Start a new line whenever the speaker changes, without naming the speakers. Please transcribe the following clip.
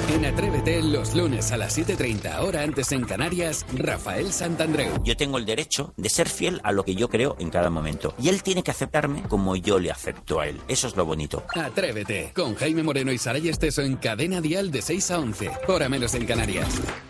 En Atrévete, los lunes a las 7:30, hora antes en Canarias, Rafael Santandreu.
Yo tengo el derecho de ser fiel a lo que yo creo en cada momento. Y él tiene que aceptarme como yo le acepto a él. Eso es lo bonito.
Atrévete, con Jaime Moreno y Saray Esteso en Cadena Dial de 6 a 11, hora menos en Canarias.